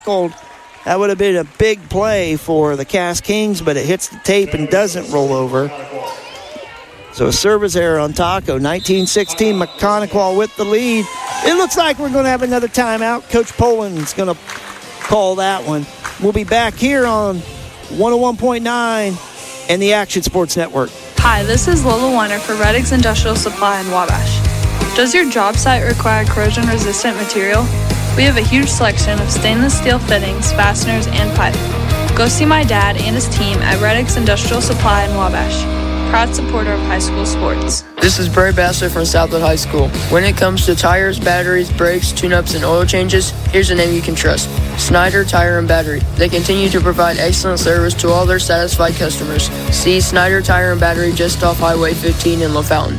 That would have been a big play for the Cass Kings, but it hits the tape and doesn't roll over. So a service error on Taco. 19-16, Maconaquah with the lead. It looks like we're going to have another timeout. Coach Poland's going to call that one. We'll be back here on 101.9 and the Action Sports Network. Hi, this is Lola Weiner for Red X Industrial Supply in Wabash. Does your job site require corrosion-resistant material? We have a huge selection of stainless steel fittings, fasteners, and pipe. Go see my dad and his team at Red X Industrial Supply in Wabash. Proud supporter of high school sports. This is Bray Bassler from Southwood High School. When it comes to tires, batteries, brakes, tune-ups, and oil changes, here's a name you can trust. Snyder Tire and Battery. They continue to provide excellent service to all their satisfied customers. See Snyder Tire and Battery just off Highway 15 in LaFountain.